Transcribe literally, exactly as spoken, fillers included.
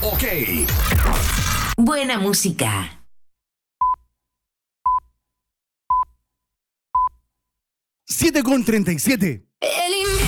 Ok. Buena música. siete con treinta y siete.